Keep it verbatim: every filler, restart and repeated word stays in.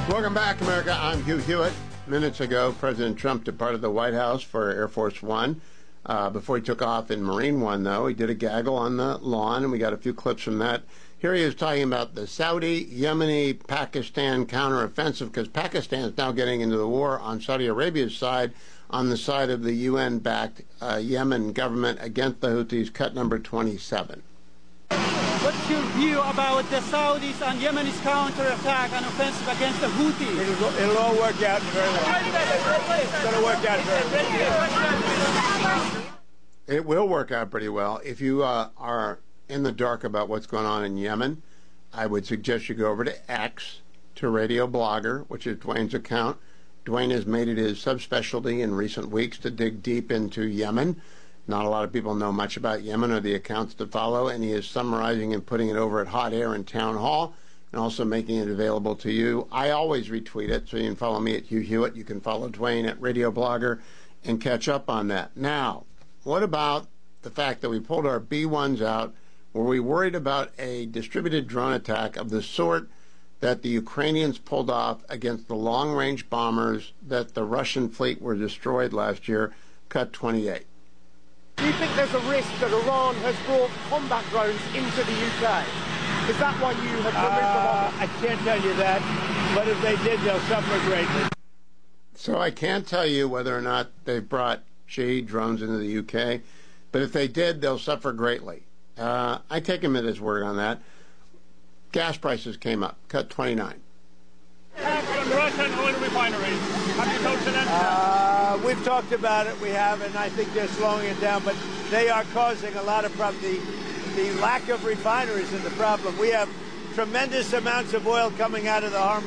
Welcome back, America. I'm Hugh Hewitt. Minutes ago, President Trump departed the White House for Air Force One. Uh, before he took off in Marine One, though, he did a gaggle on the lawn, and we got a few clips from that. Here he is talking about the Saudi, Yemeni, Pakistan counteroffensive, because Pakistan is now getting into the war on Saudi Arabia's side, on the side of the U N-backed uh, Yemen government against the Houthis, cut number twenty-seven. What's your view about the Saudis and Yemenis counterattack and offensive against the Houthis? It'll, it'll all work out very well. It's going to work out very well. It will work out pretty well. If you uh, are in the dark about what's going on in Yemen, I would suggest you go over to X, to Radio Blogger, which is Dwayne's account. Dwayne has made it his subspecialty in recent weeks to dig deep into Yemen. Not a lot of people know much about Yemen or the accounts to follow, and he is summarizing and putting it over at Hot Air and Town Hall, and also making it available to you. I always retweet it, so you can follow me at Hugh Hewitt. You can follow Dwayne at Radio Blogger and catch up on that. Now, what about the fact that we pulled our B ones out? Were we worried about a distributed drone attack of the sort that the Ukrainians pulled off against the long-range bombers that the Russian fleet were destroyed last year? Cut twenty-eight. Do you think there's a risk that Iran has brought combat drones into the U K? Is that why you have removed them Uh, on? I can't tell you that, but if they did, they'll suffer greatly. So I can't tell you whether or not they've brought Shahed drones into the U K, but if they did, they'll suffer greatly. Uh, I take him at his word on that. Gas prices came up. Cut twenty-nine. From Russian oil refineries. Have you talked to them? Uh, we've talked about it, we have, and I think they're slowing it down, but they are causing a lot of problems. The, the lack of refineries is the problem. We have tremendous amounts of oil coming out of the Hormuz.